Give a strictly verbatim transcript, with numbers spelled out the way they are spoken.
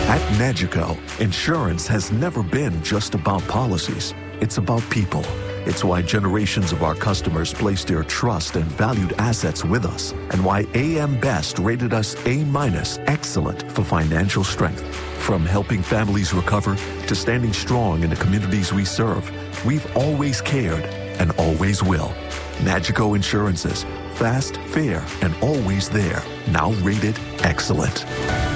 At Magico, insurance has never been just about policies. It's about people. It's why generations of our customers place their trust and valued assets with us, and why A M Best rated us A-minus excellent for financial strength. From helping families recover to standing strong in the communities we serve, we've always cared and always will. Magico Insurances, fast, fair, and always there. Now rated excellent.